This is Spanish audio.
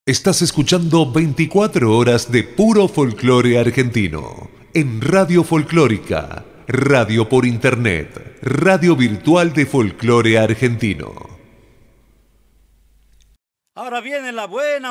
Estás escuchando 24 horas de puro folclore argentino en Radio Folclórica, radio por internet, radio virtual de folclore argentino. Ahora viene la buena